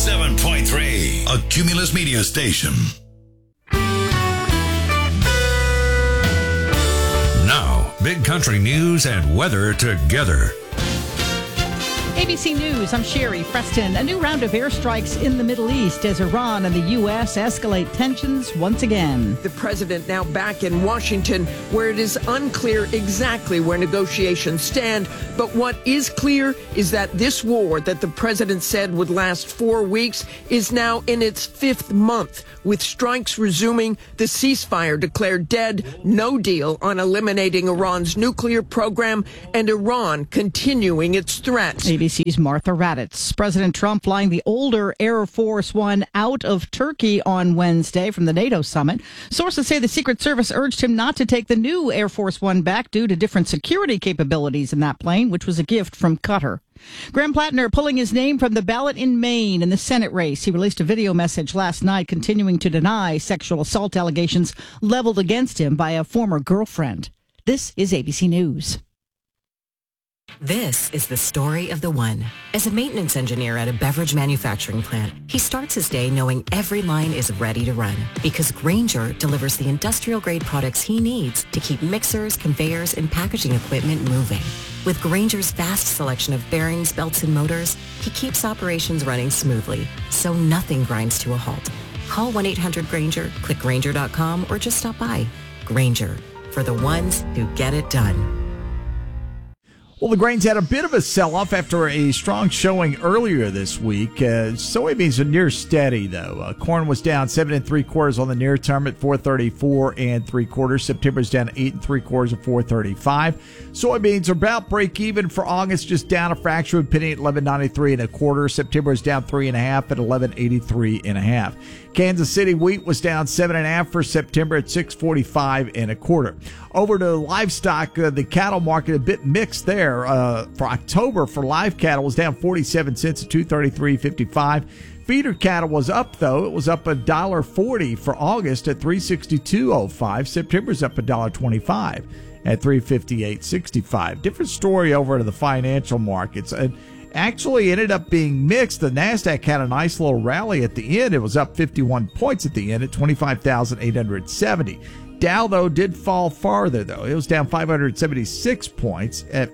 107.3, a Cumulus Media station. Now, Big Country news and weather together. ABC News, I'm Sherry Preston. A new round of airstrikes in the Middle East as Iran and the U.S. escalate tensions once again. The president now back in Washington, where it is unclear exactly where negotiations stand. But what is clear is that this war that the president said would last 4 weeks is now in its 5th month, with strikes resuming, the ceasefire declared dead, no deal on eliminating Iran's nuclear program, and Iran continuing its threats. ABC's Martha Raddatz. President Trump flying the older Air Force One out of Turkey on Wednesday from the NATO summit. Sources say the Secret Service urged him not to take the new Air Force One back due to different security capabilities in that plane, which was a gift from Qatar. Graham Plattner pulling his name from the ballot in Maine in the Senate race. He released a video message last night continuing to deny sexual assault allegations leveled against him by a former girlfriend. This is ABC News. This is the story of the one. As a maintenance engineer at a beverage manufacturing plant, he starts his day knowing every line is ready to run because Grainger delivers the industrial-grade products he needs to keep mixers, conveyors, and packaging equipment moving. With Grainger's vast selection of bearings, belts, and motors, he keeps operations running smoothly, so nothing grinds to a halt. Call 1-800-GRAINGER, click Grainger.com, or just stop by. Grainger, for the ones who get it done. Well, the grains had a bit of a sell-off after a strong showing earlier this week. Soybeans are near steady, though. Corn was down 7 3/4 on the near term at 434 3/4. September's down 8 3/4 at 435. Soybeans are about break even for August, just down a fraction of a penny at 11.93 1/4. September is down 3 1/2 at 11.83 1/2. Kansas City wheat was down 7 1/2 for September at 645 1/4. Over to livestock, the cattle market a bit mixed there. For October, for live cattle was down 47 cents at 233.55. Feeder cattle was up, though. It was up $1.40 for August at 362.05. September's up $1.25 at 358.65. Different story over to the financial markets. Actually ended up being mixed. The NASDAQ had a nice little rally at the end. It was up 51 points at the end at 25,870. Dow, though, did fall farther, though. It was down 576 points at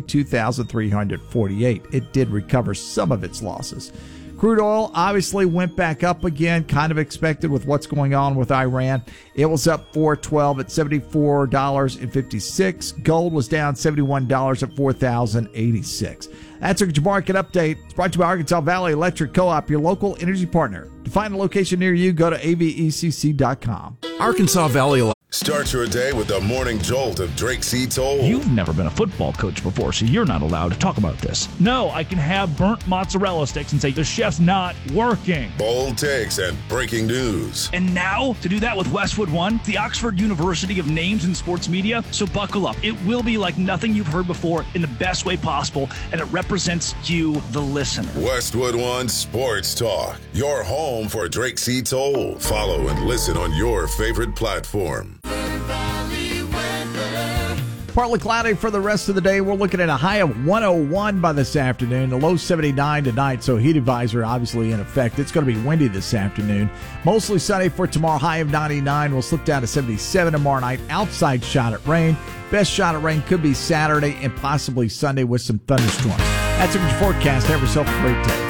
52,348. It did recover some of its losses. Crude oil obviously went back up again, kind of expected with what's going on with Iran. It was up $4.12 at $74.56. Gold was down $71 at $4,086. That's your market update. It's brought to you by Arkansas Valley Electric Co-op, your local energy partner. To find a location near you, go to avecc.com. Arkansas Valley. Start your day with the morning jolt of Drake C. Toll. You've never been a football coach before, so you're not allowed to talk about this. No, I can have burnt mozzarella sticks and say the chef's not working. Bold takes and breaking news. And now, to do that with Westwood One, the Oxford University of Names in Sports Media. So buckle up. It will be like nothing you've heard before in the best way possible, and it represents you, the listener. Westwood One Sports Talk, your home for Drake C. Toll. Follow and listen on your favorite platform. Partly cloudy for the rest of the day. We're looking at a high of 101 by this afternoon, a low 79 tonight, so heat advisory obviously in effect. It's going to be windy this afternoon. Mostly sunny for tomorrow, high of 99. We'll slip down to 77 tomorrow night. Outside shot at rain. Best shot at rain could be Saturday and possibly Sunday with some thunderstorms. That's your forecast. Have yourself a great day.